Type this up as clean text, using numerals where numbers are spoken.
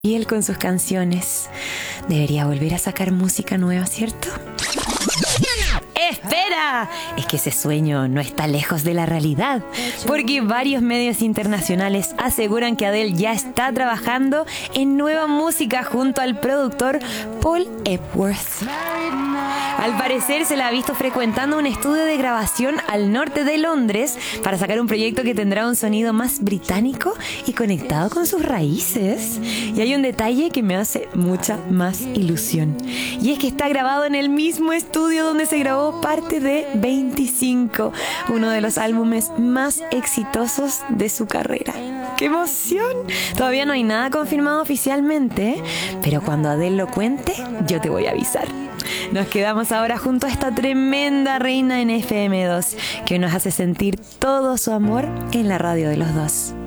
fiel con sus canciones. Debería volver a sacar música nueva, ¿cierto? ¡Espera! Es que ese sueño no está lejos de la realidad, porque varios medios internacionales aseguran que Adele ya está trabajando en nueva música junto al productor Paul Epworth. Al parecer se la ha visto frecuentando un estudio de grabación al norte de Londres para sacar un proyecto que tendrá un sonido más británico y conectado con sus raíces. Y hay un detalle que me hace mucha más ilusión, y es que está grabado en el mismo estudio donde se grabó parte de 25, uno de los álbumes más exitosos de su carrera. ¡Qué emoción! Todavía no hay nada confirmado oficialmente, pero cuando Adele lo cuente, yo te voy a avisar. Nos quedamos ahora junto a esta tremenda reina en FM2, que nos hace sentir todo su amor en la radio de los dos.